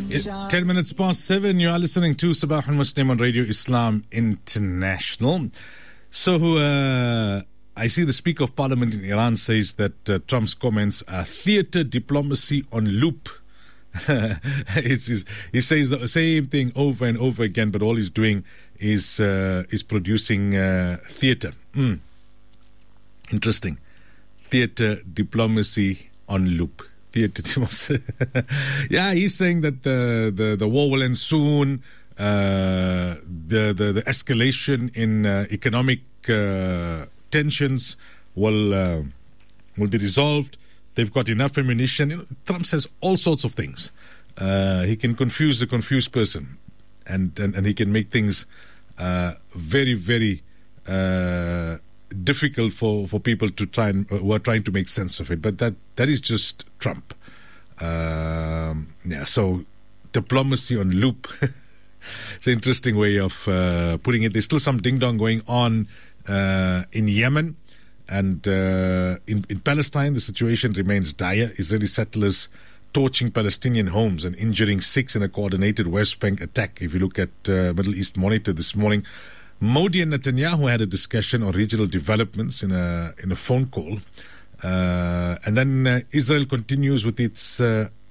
10 minutes past 7, you are listening to Sabah al-Muslim on Radio Islam International. So, I see the Speaker of Parliament in Iran says that Trump's comments are theatre diplomacy on loop. He says the same thing over and over again, but all he's doing is producing theatre. Interesting. Theatre diplomacy on loop. Yeah, he's saying that the war will end soon. The escalation in economic tensions will be resolved. They've got enough ammunition. Trump says all sorts of things. He can confuse a confused person, and he can make things very, very difficult for people to try and who are trying to make sense of it. But that is just Trump. So diplomacy on loop. It's an interesting way of putting it. There's still some ding-dong going on in Yemen, and in Palestine the situation remains dire. Israeli settlers torching Palestinian homes and injuring 6 in a coordinated West Bank attack. If you look at Middle East Monitor this morning, Modi and Netanyahu had a discussion on regional developments in a phone call, and then Israel continues with its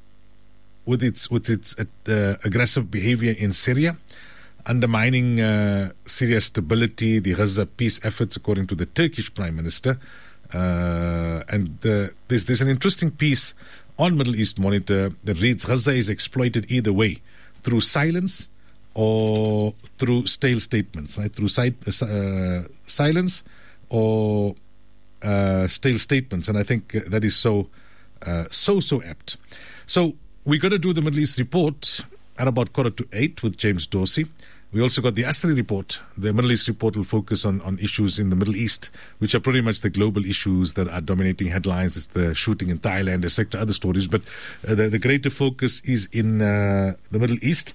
aggressive behavior in Syria, undermining Syria's stability, the Gaza peace efforts, according to the Turkish Prime Minister. And there's an interesting piece on Middle East Monitor that reads: Gaza is exploited either way, through silence or through stale statements, right? Through silence or stale statements. And I think that is so apt. So we got to do the Middle East report at about 7:45 with James Dorsey. We also got the Asri report. The Middle East report will focus on issues in the Middle East, which are pretty much the global issues that are dominating headlines. It's the shooting in Thailand, etc., other stories. But the greater focus is in the Middle East.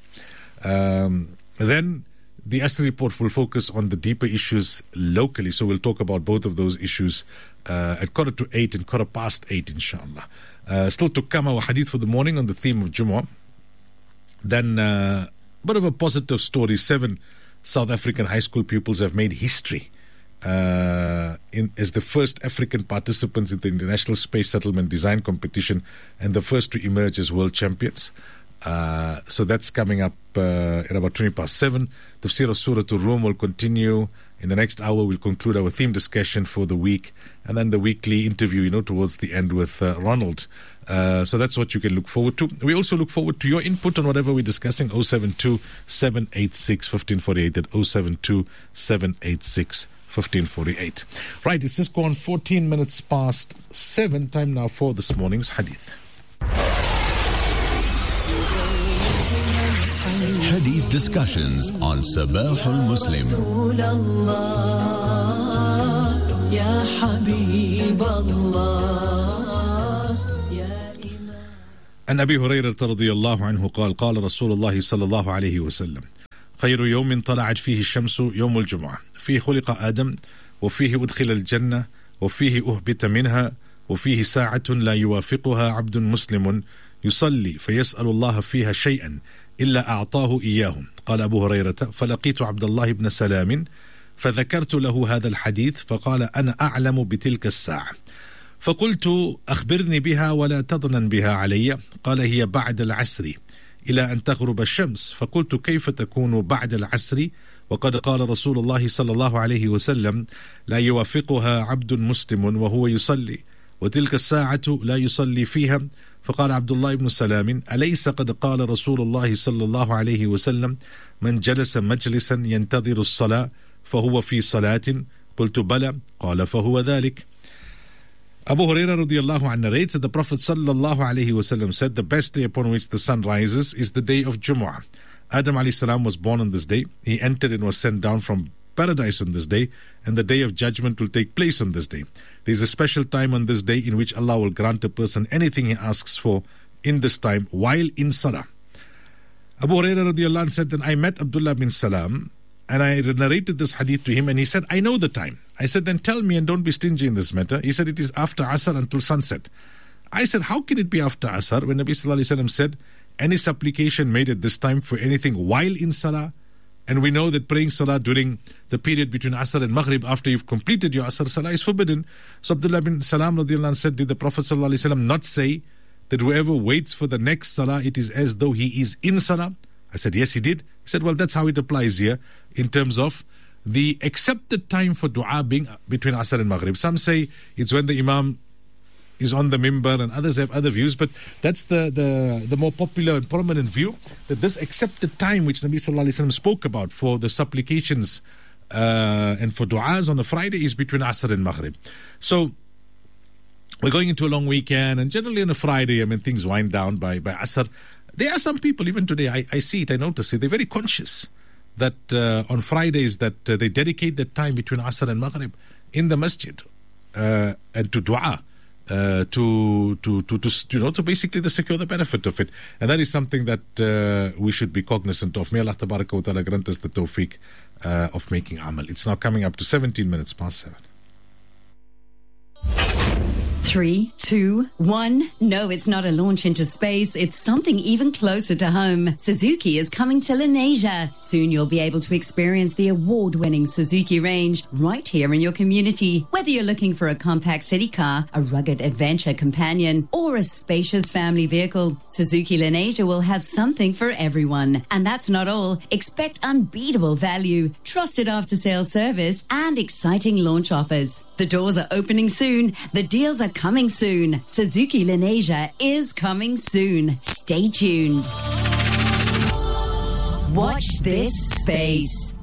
Then the Asri report will focus on the deeper issues locally. So we'll talk about both of those issues at 7:45 and 8:15, inshallah. Still to come, our hadith for the morning on the theme of Jumu'ah. Then a bit of a positive story. 7 South African high school pupils have made history as the first African participants in the International Space Settlement Design Competition and the first to emerge as world champions. So that's coming up at about 7:20. Tafsir of Surah Ar-Rum will continue. In the next hour, we'll conclude our theme discussion for the week, and then the weekly interview, towards the end with Ronald. So that's what you can look forward to. We also look forward to your input on whatever we're discussing. 072-786-1548 at 072-786-1548. Right, it's just gone 14 minutes past 7. Time now for this morning's hadith. Hadith discussions on Sabah al-Muslim. عن أبي هريرة رضي الله عنه قال قال رسول الله صلى الله عليه وسلم خير يوم طلعت فيه الشمس يوم الجمعة فيه خلق آدم وفيه أدخل الجنة وفيه أهبط منها وفيه ساعة لا يوافقها عبد مسلم يصلي فيسأل الله فيها شيئا إلا أعطاه إياه. قال أبو هريرة فلقيت عبد الله بن سلام فذكرت له هذا الحديث فقال أنا أعلم بتلك الساعة فقلت أخبرني بها ولا تظنن بها علي. قال هي بعد العصر إلى أن تغرب الشمس. فقلت كيف تكون بعد العصر وقد قال رسول الله صلى الله عليه وسلم لا يوافقها عبد مسلم وهو يصلي وتلك الساعة لا يصلي فيها. فقال عبد الله بن سلام أليس قد قال رسول الله صلى الله عليه وسلم من جلس مجلسا ينتظر الصلاة فهو في صلاة. قلت بلى. قال فهو ذلك. Abu Hurairah radiallahu anhu narrates that the Prophet sallallahu alayhi wasallam said the best day upon which the sun rises is the day of Jumu'ah. Adam alayhi salam was born on this day. He entered and was sent down from paradise on this day, and the day of judgment will take place on this day. There is a special time on this day in which Allah will grant a person anything he asks for in this time while in salah. Abu Hurairah radiallahu anhu said, then I met Abdullah bin Salam and I narrated this hadith to him, and he said, I know the time. I said, then tell me and don't be stingy in this matter. He said, it is after Asr until sunset. I said, how can it be after Asr when Nabi Sallallahu Alaihi Wasallam said, any supplication made at this time for anything while in salah. And we know that praying salah during the period between Asr and Maghrib after you've completed your Asr salah is forbidden. So Abdullah bin Salam radiallahu anh said, did the Prophet sallallahu alaihi wasallam not say that whoever waits for the next salah, it is as though he is in salah? I said, yes, he did. He said, well, that's how it applies here in terms of the accepted time for dua being between Asr and Maghrib. Some say it's when the Imam is on the mimbar, and others have other views, but that's the more popular and prominent view, that this accepted time which Nabi sallallahu alaihi wasallam spoke about for the supplications and for du'as on a Friday is between Asr and Maghrib. So we're going into a long weekend, and generally on a Friday, I mean, things wind down by Asr. There are some people, even today, I see it, I notice it, they're very conscious that on Fridays that they dedicate that time between Asr and Maghrib in the masjid and to dua. To basically to secure the benefit of it. And that is something that we should be cognizant of. May Allah Tabaraka wa Ta'ala grant us the tawfiq of making amal. It's now coming up to 17 minutes past 7. 3, 2, 1. No, it's not a launch into space. It's something even closer to home. Suzuki is coming to Lenasia. Soon you'll be able to experience the award-winning Suzuki range right here in your community. Whether you're looking for a compact city car, a rugged adventure companion, or a spacious family vehicle, Suzuki Lenasia will have something for everyone. And that's not all. Expect unbeatable value, trusted after-sales service, and exciting launch offers. The doors are opening soon. The deals are coming soon. Suzuki Lenasia is coming soon. Stay tuned. Watch this space.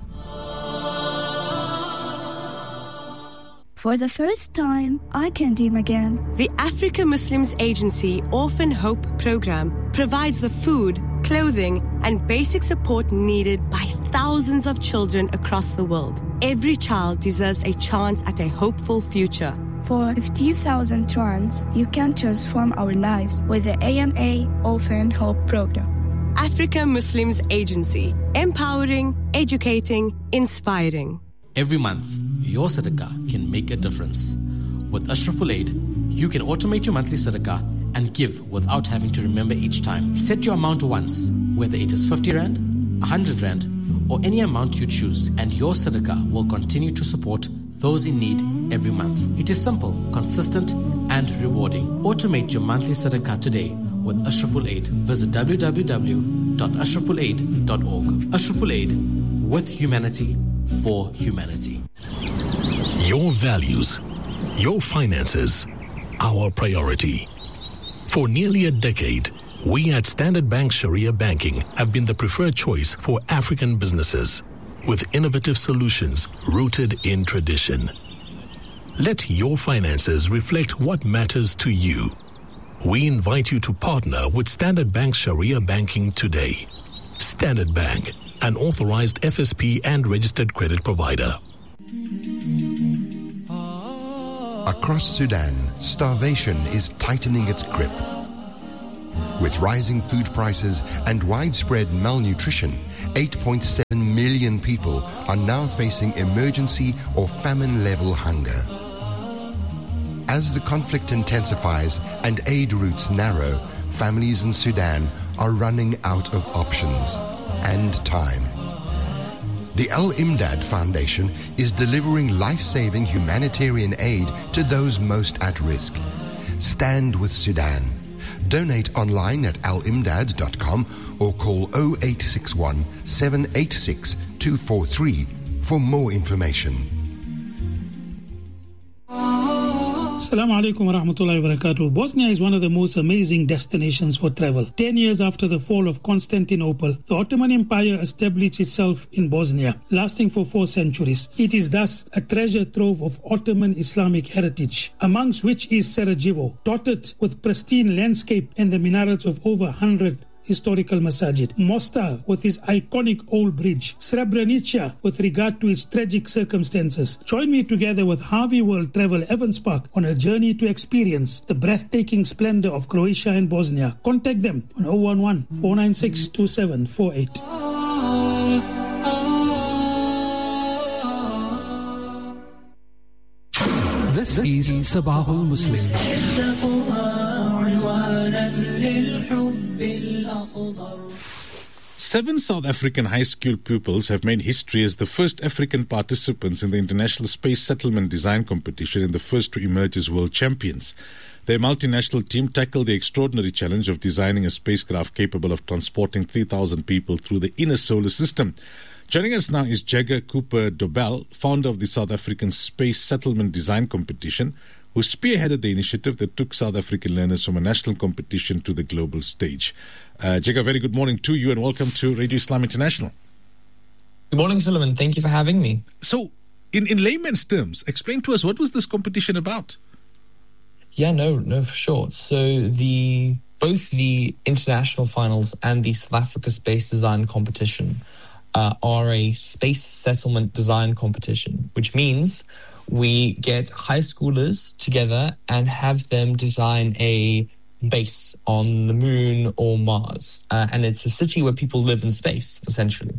For the first time, I can dream again. The Africa Muslims Agency Orphan Hope Program provides the food, clothing, and basic support needed by thousands of children across the world. Every child deserves a chance at a hopeful future. For 50,000 trans, you can transform our lives with the AMA Orphan Hope Program. Africa Muslims Agency, empowering, educating, inspiring. Every month, your sadaqah can make a difference. With Ashraful Aid, you can automate your monthly sadaqah and give without having to remember each time. Set your amount once, whether it is 50 Rand, 100 Rand, or any amount you choose, and your sadaqah will continue to support those in need every month. It is simple, consistent, and rewarding. Automate your monthly sadaqah today with Ashraful Aid. Visit www.ashrafulaid.org. Ashraful Aid, with humanity, for humanity. Your values, your finances, our priority. For nearly a decade, we at Standard Bank Sharia Banking have been the preferred choice for African businesses, with innovative solutions rooted in tradition. Let your finances reflect what matters to you. We invite you to partner with Standard Bank Sharia Banking today. Standard Bank, an authorized FSP and registered credit provider. Across Sudan, starvation is tightening its grip. With rising food prices and widespread malnutrition, 8.7 million people are now facing emergency or famine-level hunger. As the conflict intensifies and aid routes narrow, families in Sudan are running out of options and time. The Al-Imdad Foundation is delivering life-saving humanitarian aid to those most at risk. Stand with Sudan. Donate online at alimdad.com or call 0861 786 243 for more information. Assalamu alaikum wa rahmatullahi wa barakatuh. Bosnia is one of the most amazing destinations for travel. 10 years after the fall of Constantinople, the Ottoman Empire established itself in Bosnia, lasting for 4 centuries. It is thus a treasure trove of Ottoman Islamic heritage, amongst which is Sarajevo, dotted with pristine landscape and the minarets of over 100 historical masajid. Mostar with its iconic old bridge. Srebrenica with regard to its tragic circumstances. Join me together with Harvey World Travel Evans Park on a journey to experience the breathtaking splendor of Croatia and Bosnia. Contact them on 011-496-2748. This is Sabahul Muslim. 7 South African high school pupils have made history as the first African participants in the International Space Settlement Design Competition and the first to emerge as world champions. Their multinational team tackled the extraordinary challenge of designing a spacecraft capable of transporting 3,000 people through the inner solar system. Joining us now is Jagger Cooper Dobell, founder of the South African Space Settlement Design Competition, who spearheaded the initiative that took South African learners from a national competition to the global stage. Jagger, very good morning to you and welcome to Radio Islam International. Good morning, Solomon. Thank you for having me. So, in layman's terms, explain to us, what was this competition about? Yeah, no, for sure. So both the international finals and the South Africa Space Design Competition are a space settlement design competition, which means we get high schoolers together and have them design a base on the moon or Mars. And it's a city where people live in space, essentially.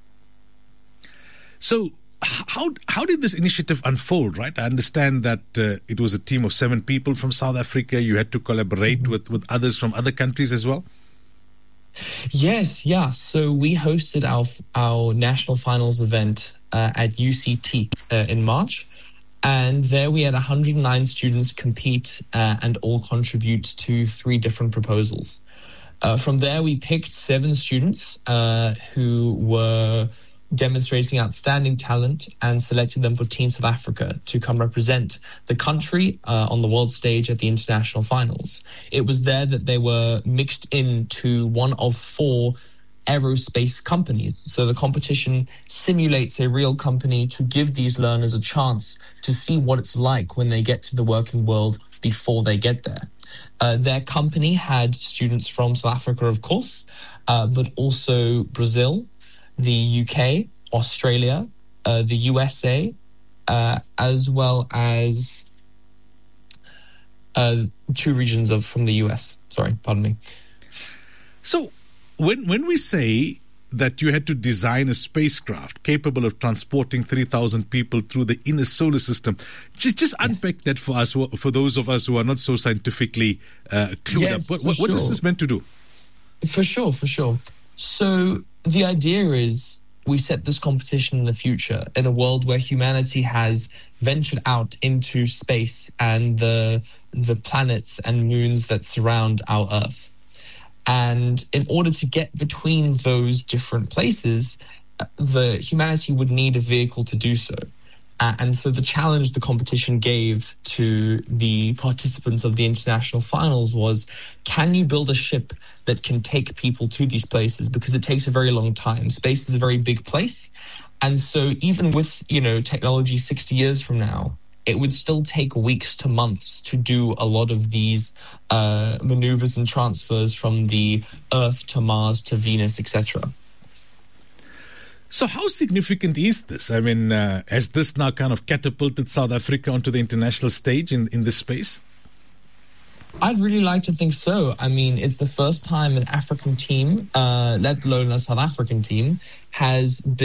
So how did this initiative unfold, right? I understand that it was a team of 7 people from South Africa. You had to collaborate with others from other countries as well? Yes, yeah. So we hosted our national finals event at UCT in March. And there we had 109 students compete and all contribute to 3 different proposals. From there, we picked 7 students who were demonstrating outstanding talent and selected them for Team South Africa to come represent the country on the world stage at the international finals. It was there that they were mixed into one of 4 aerospace companies. So the competition simulates a real company to give these learners a chance to see what it's like when they get to the working world before they get there. Their company had students from South Africa, of course, but also Brazil, the UK, Australia, the USA, as well as 2 regions from the US. Sorry, pardon me. So when we say that you had to design a spacecraft capable of transporting 3,000 people through the inner solar system, just unpack that for us, for those of us who are not so scientifically clued up. What is this meant to do? For sure. So the idea is we set this competition in the future in a world where humanity has ventured out into space and the planets and moons that surround our Earth. And in order to get between those different places, the humanity would need a vehicle to do so. And so the challenge the competition gave to the participants of the international finals was, can you build a ship that can take people to these places? Because it takes a very long time. Space is a very big place. And so even with, technology 60 years from now, it would still take weeks to months to do a lot of these maneuvers and transfers from the Earth to Mars to Venus, etc. So how significant is this? I mean, has this now kind of catapulted South Africa onto the international stage in this space? I'd really like to think so. I mean, it's the first time an African team, let alone a South African team, has been